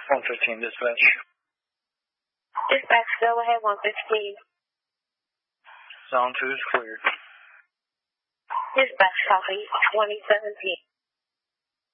115 dispatch. Dispatch, go ahead, 115. Zone 2 is cleared. Dispatch, copy, 2017.